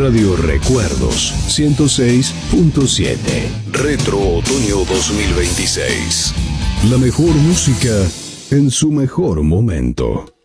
Radio Recuerdos 106.7. Retro Otoño 2026. La mejor música en su mejor momento.